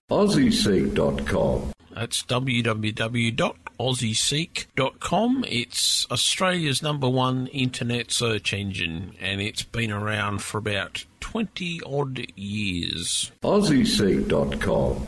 AussieSeek.com. That's www.aussieseek.com. It's Australia's #1 internet search engine, and it's been around for about 20-odd years. AussieSeek.com.